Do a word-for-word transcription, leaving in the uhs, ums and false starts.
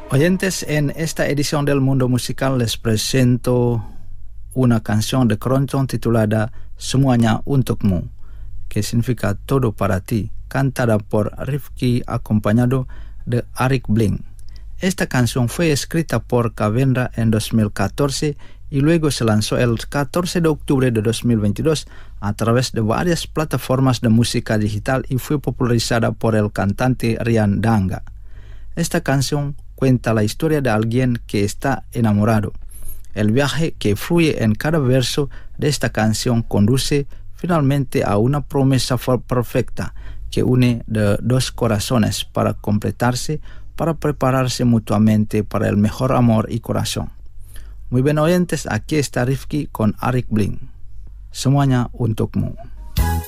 Oyentes, en esta edición del Mundo Musical les presento una canción de Keroncong titulada Semuanya Untukmu, que significa todo para ti, cantada por Rifki acompañado de Arik Bling. Esta canción fue escrita por Kavendra en dos mil catorce y luego se lanzó el catorce de octubre de dos mil veintidós a través de varias plataformas de música digital y fue popularizada por el cantante Rian Danga. Esta canción cuenta la historia de alguien que está enamorado. El viaje que fluye en cada verso de esta canción conduce finalmente a una promesa perfecta que une de dos corazones para completarse, para prepararse mutuamente para el mejor amor y corazón. Muy bien oyentes, aquí está Rifki con Arik Bling. Semuanya Untukmu.